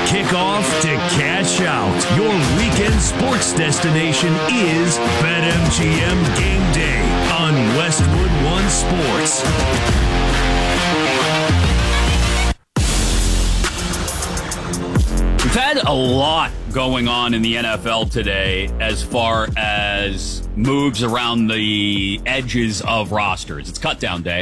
kick off to cash out. Your weekend sports destination is BetMGM Game Day on Westwood One Sports. We've had a lot going on in the NFL today as far as moves around the edges of rosters. It's cutdown day.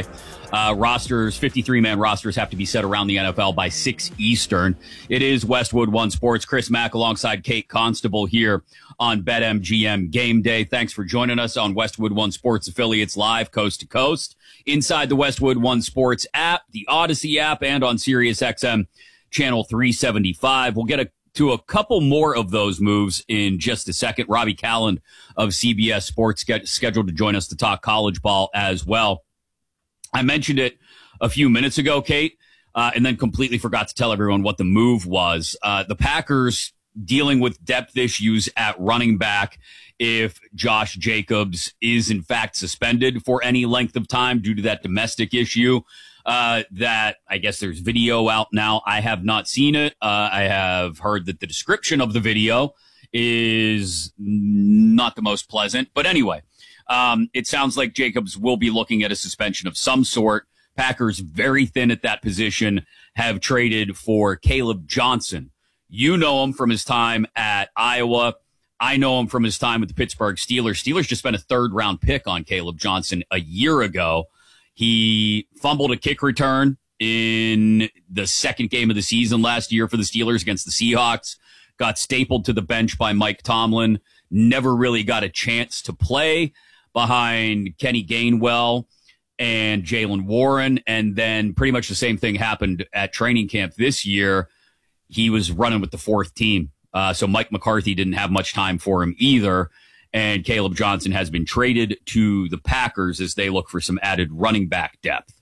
53-man rosters have to be set around the NFL by 6 Eastern. It is Westwood One Sports. Chris Mack alongside Kate Constable here on BetMGM Game Day. Thanks for joining us on Westwood One Sports affiliates live coast to coast inside the Westwood One Sports app, the Odyssey app, and on SiriusXM Channel 375. We'll get to a couple more of those moves in just a second. Robbie Calland of CBS Sports scheduled to join us to talk college ball as well. I mentioned it a few minutes ago, Kate, and then completely forgot to tell everyone what the move was. The Packers dealing with depth issues at running back if Josh Jacobs is in fact suspended for any length of time due to that domestic issue. That I guess there's video out now. I have not seen it. I have heard that the description of the video is not the most pleasant. But anyway, it sounds like Jacobs will be looking at a suspension of some sort. Packers very thin at that position, have traded for Caleb Johnson. You know him from his time at Iowa. I know him from his time with the Pittsburgh Steelers. Steelers just spent a 3rd-round pick on Caleb Johnson a year ago. He fumbled a kick return in the second game of the season last year for the Steelers against the Seahawks, got stapled to the bench by Mike Tomlin, never really got a chance to play behind Kenny Gainwell and Jaylen Warren, and then pretty much the same thing happened at training camp this year. He was running with the 4th team, so Mike McCarthy didn't have much time for him either. And Caleb Johnson has been traded to the Packers as they look for some added running back depth.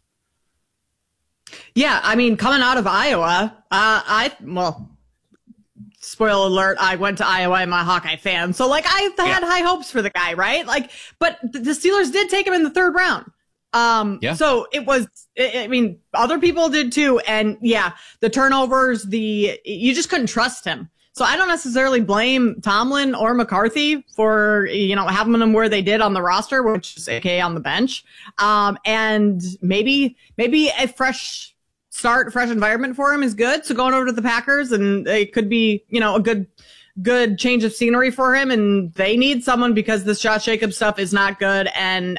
Yeah, I mean, coming out of Iowa, spoiler alert, I went to Iowa. I'm a Hawkeye fan. So, I had high hopes for the guy, right? But the Steelers did take him in the 3rd round. So it was, other people did too. And yeah, the turnovers, you just couldn't trust him. So I don't necessarily blame Tomlin or McCarthy for, having them where they did on the roster, which is AKA on the bench. And maybe a fresh start, fresh environment for him is good. So going over to the Packers, and it could be, a good change of scenery for him. And they need someone because this Josh Jacobs stuff is not good. And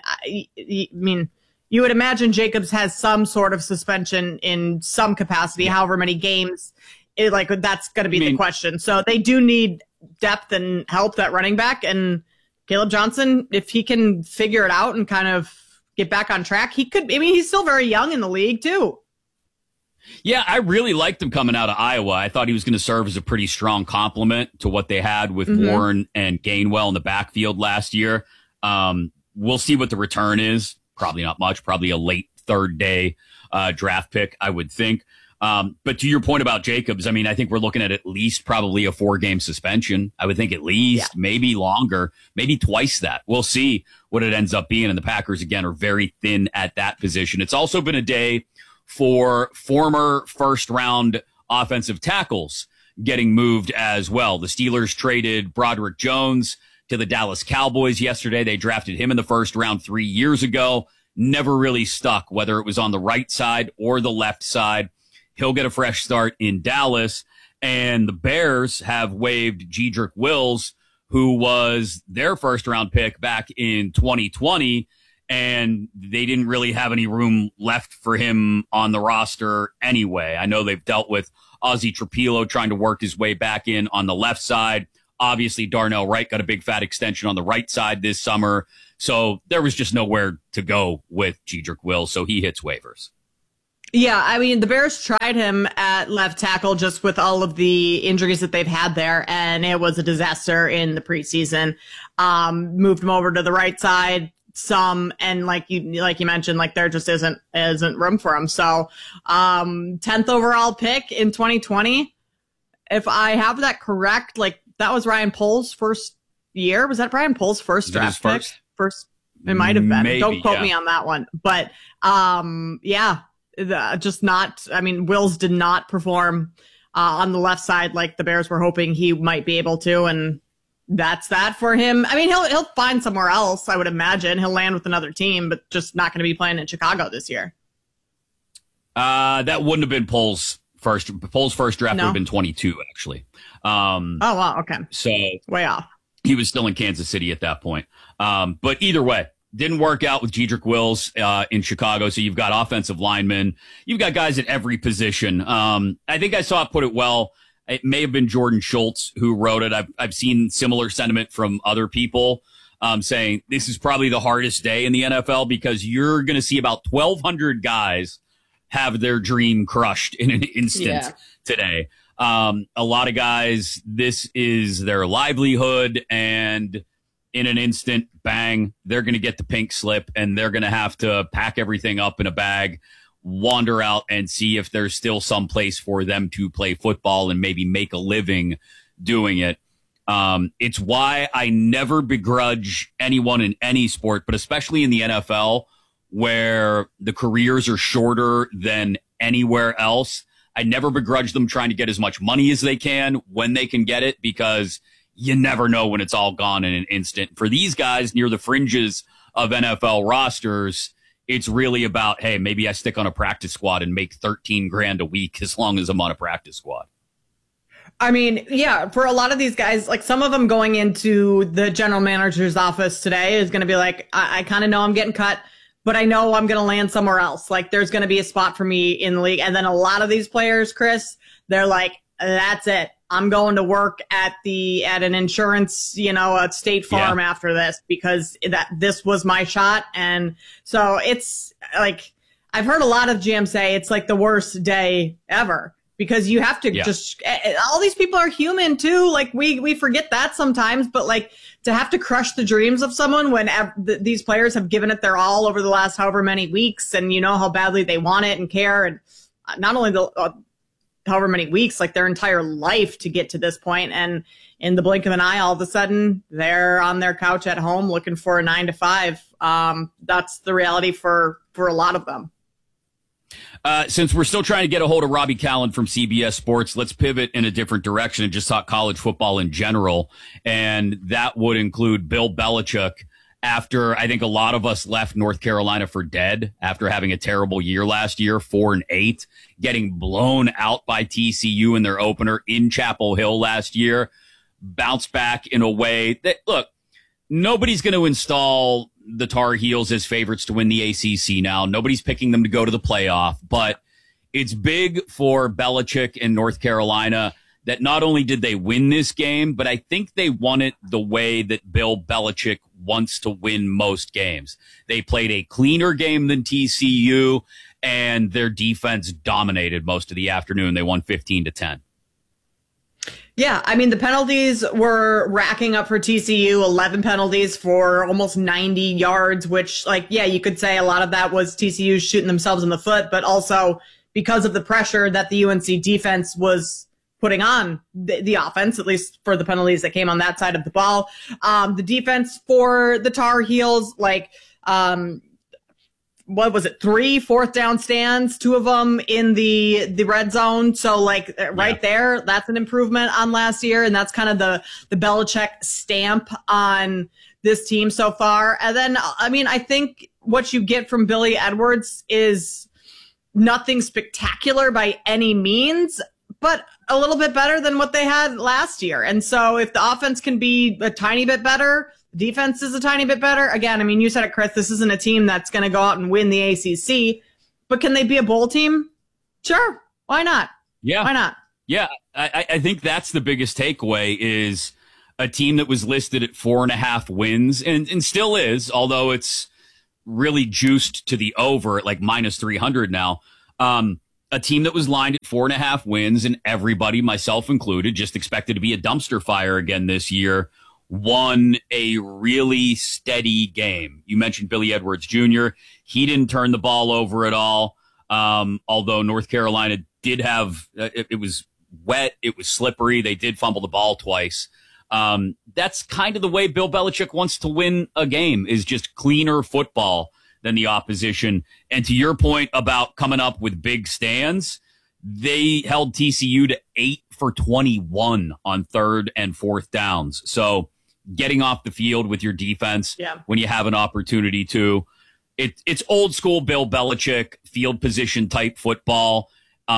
you would imagine Jacobs has some sort of suspension in some capacity, however many games. That's going to be the question. So they do need depth and help at running back. And Caleb Johnson, if he can figure it out and kind of get back on track, he could. He's still very young in the league too. Yeah, I really liked him coming out of Iowa. I thought he was going to serve as a pretty strong complement to what they had with Warren and Gainwell in the backfield last year. We'll see what the return is. Probably not much. Probably a late 3rd day draft pick, I would think. But to your point about Jacobs, I think we're looking at least probably a 4-game suspension. I would think at least, maybe longer, maybe twice that. We'll see what it ends up being. And the Packers, again, are very thin at that position. It's also been a day for former 1st-round offensive tackles getting moved as well. The Steelers traded Broderick Jones to the Dallas Cowboys yesterday. They drafted him in the 1st round 3 years ago. Never really stuck, whether it was on the right side or the left side. He'll get a fresh start in Dallas. And the Bears have waived Jedrick Wills, who was their 1st-round pick back in 2020. And they didn't really have any room left for him on the roster anyway. I know they've dealt with Ozzie Trapilo trying to work his way back in on the left side. Obviously, Darnell Wright got a big fat extension on the right side this summer. So there was just nowhere to go with Jedrick Wills. So he hits waivers. Yeah, the Bears tried him at left tackle just with all of the injuries that they've had there, and it was a disaster in the preseason. Moved him over to the right side and like you mentioned, there just isn't room for him. So 10th overall pick in 2020. If I have that correct, that was Ryan Poles' first year. Was that Ryan Poles' first draft pick? First, it might have been. Maybe, don't quote me on that one. But just not. Wills did not perform on the left side, like the Bears were hoping he might be able to. And that's that for him. I mean, he'll find somewhere else, I would imagine. He'll land with another team, but just not going to be playing in Chicago this year. That wouldn't have been Poles' first draft. Would have been 22, actually. Oh, wow. Okay. So way off. He was still in Kansas City at that point. But either way, didn't work out with Jedrick Wills in Chicago. So you've got offensive linemen. You've got guys at every position. I think I saw it put it well. It may have been Jordan Schultz who wrote it. I've seen similar sentiment from other people saying this is probably the hardest day in the NFL because you're going to see about 1,200 guys have their dream crushed in an instant today. A lot of guys, this is their livelihood, and in an instant, bang, they're going to get the pink slip, and they're going to have to pack everything up in a bag, wander out, and see if there's still some place for them to play football and maybe make a living doing it. It's why I never begrudge anyone in any sport, but especially in the NFL, where the careers are shorter than anywhere else. I never begrudge them trying to get as much money as they can when they can get it, because you never know when it's all gone in an instant. For these guys near the fringes of NFL rosters, it's really about, hey, maybe I stick on a practice squad and make $13,000 a week as long as I'm on a practice squad. I mean, yeah, for a lot of these guys, like some of them going into the general manager's office today is going to be like, I kind of know I'm getting cut, but I know I'm going to land somewhere else. Like there's going to be a spot for me in the league. And then a lot of these players, Chris, they're like, that's it. I'm going to work at an insurance, a State Farm after this, because this was my shot. And so it's like, I've heard a lot of GMs say it's like the worst day ever, because you have to just, all these people are human too. Like we forget that sometimes, but like to have to crush the dreams of someone when these players have given it their all over the last however many weeks, and you know how badly they want it and care. And not only however many weeks, like their entire life to get to this point. And in the blink of an eye, all of a sudden they're on their couch at home looking for a 9 to 5. That's the reality for a lot of them. Since we're still trying to get a hold of Robbie Callan from CBS Sports, let's pivot in a different direction and just talk college football in general. And that would include Bill Belichick. After I think a lot of us left North Carolina for dead after having a terrible year last year, 4-8, getting blown out by TCU in their opener in Chapel Hill last year, bounced back in a way that, look, nobody's going to install the Tar Heels as favorites to win the ACC now. Nobody's picking them to go to the playoff, but it's big for Belichick and North Carolina that not only did they win this game, but I think they won it the way that Bill Belichick wants to win most games. They played a cleaner game than TCU, and their defense dominated most of the afternoon. They won 15-10. Yeah, I mean, the penalties were racking up for TCU, 11 penalties for almost 90 yards, which, you could say a lot of that was TCU shooting themselves in the foot, but also because of the pressure that the UNC defense was putting on the offense, at least for the penalties that came on that side of the ball. The defense for the Tar Heels, what was it? 3 4th down stands, 2 of them in the red zone. So there, that's an improvement on last year. And that's kind of the Belichick stamp on this team so far. And then, I mean, I think what you get from Billy Edwards is nothing spectacular by any means, but a little bit better than what they had last year. And so if the offense can be a tiny bit better, defense is a tiny bit better. Again, I mean, you said it, Chris, this isn't a team that's going to go out and win the ACC, but can they be a bowl team? Sure. Why not? Yeah. Why not? Yeah. I think that's the biggest takeaway, is a team that was listed at 4.5 wins and still is, although it's really juiced to the over at like minus 300 now. A team that was lined at 4.5 wins, and everybody, myself included, just expected to be a dumpster fire again this year, won a really steady game. You mentioned Billy Edwards Jr. He didn't turn the ball over at all. Although North Carolina did have, it was wet, it was slippery. They did fumble the ball twice. That's kind of the way Bill Belichick wants to win a game, is just cleaner football than the opposition. And to your point about coming up with big stands, they held TCU to 8 for 21 on 3rd and 4th downs. So getting off the field with your defense when you have an opportunity to. It's old school Bill Belichick field position type football.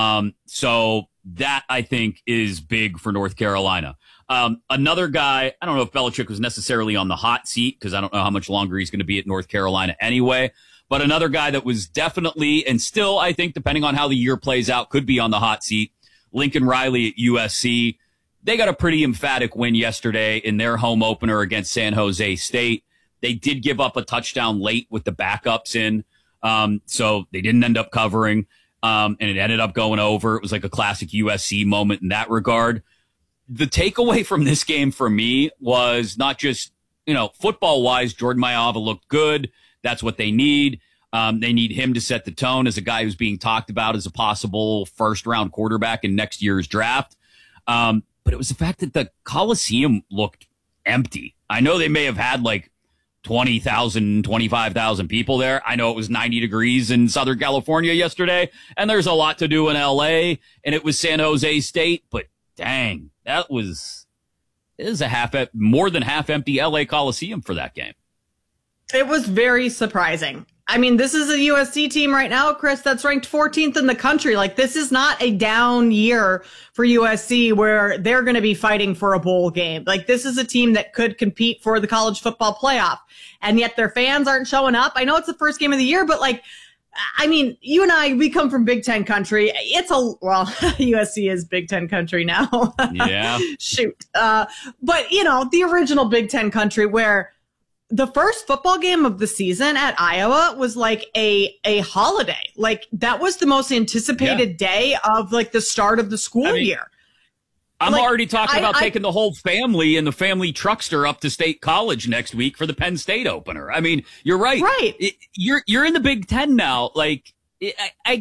So that, I think, is big for North Carolina. Another guy, I don't know if Belichick was necessarily on the hot seat because I don't know how much longer he's going to be at North Carolina anyway. But another guy that was definitely, and still, I think, depending on how the year plays out, could be on the hot seat, Lincoln Riley at USC. They got a pretty emphatic win yesterday in their home opener against San Jose State. They did give up a touchdown late with the backups in, so they didn't end up covering, and it ended up going over. It was like a classic USC moment in that regard. The takeaway from this game for me was not just, football-wise, Jordan Mailata looked good. That's what they need. They need him to set the tone as a guy who's being talked about as a possible first-round quarterback in next year's draft. But it was the fact that the Coliseum looked empty. I know they may have had like 20,000, 25,000 people there. I know it was 90 degrees in Southern California yesterday, and there's a lot to do in LA, and it was San Jose State, but dang, it was more than half empty LA Coliseum for that game. It was very surprising. I mean, this is a USC team right now, Chris, that's ranked 14th in the country. Like, this is not a down year for USC where they're going to be fighting for a bowl game. Like, this is a team that could compete for the college football playoff. And yet their fans aren't showing up. I know it's the first game of the year, but like, I mean, you and I, we come from Big Ten country. USC is Big Ten country now. Yeah. Shoot. But, the original Big Ten country where the first football game of the season at Iowa was like a holiday. Like, that was the most anticipated day of like the start of the school year. I'm already talking about taking the whole family and the family truckster up to State College next week for the Penn State opener. I mean, you're right. Right. You're in the Big Ten now. Like, you're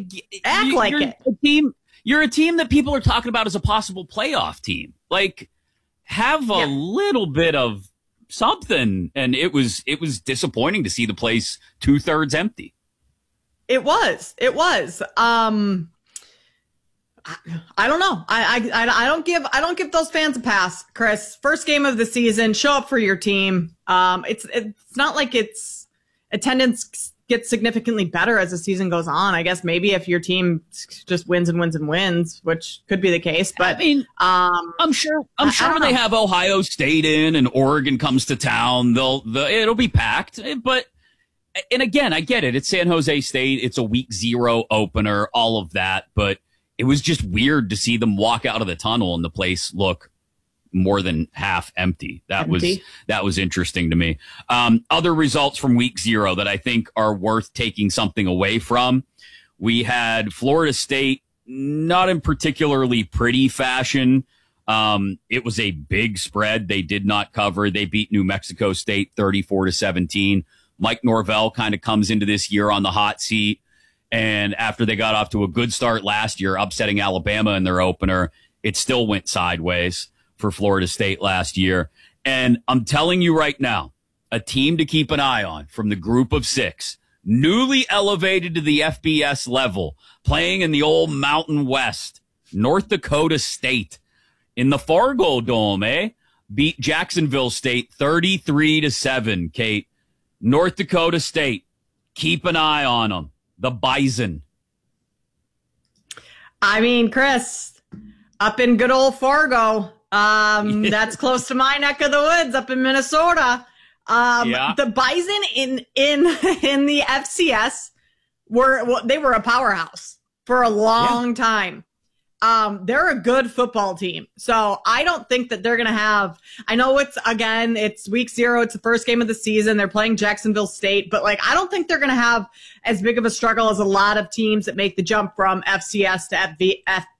a team that people are talking about as a possible playoff team. Like, have a little bit of something. And it was disappointing to see the place 2/3 empty. It was. I don't know. I don't give those fans a pass, Chris. First game of the season, show up for your team. It's not like it's attendance gets significantly better as the season goes on. I guess maybe if your team just wins and wins and wins, which could be the case. But I mean, I'm sure when they have Ohio State in and Oregon comes to town, it'll be packed. But and again, I get it. It's San Jose State. It's a week 0 opener. All of that, but it was just weird to see them walk out of the tunnel and the place look more than half empty. That was interesting to me. Other results from week 0 that I think are worth taking something away from. We had Florida State, not in particularly pretty fashion. It was a big spread. They did not cover. They beat New Mexico State 34-17. Mike Norvell kind of comes into this year on the hot seat. And after they got off to a good start last year, upsetting Alabama in their opener, it still went sideways for Florida State last year. And I'm telling you right now, a team to keep an eye on from the group of 6, newly elevated to the FBS level, playing in the old Mountain West, North Dakota State in the Fargo Dome, beat Jacksonville State 33-7, Kate. North Dakota State, keep an eye on them. The Bison. I mean, Chris, up in good old Fargo, that's close to my neck of the woods up in Minnesota. The Bison in the FCS they were a powerhouse for a long time. They're a good football team. So I don't think that they're going to have, I know it's week 0. It's the first game of the season. They're playing Jacksonville State, but like, I don't think they're going to have as big of a struggle as a lot of teams that make the jump from FCS to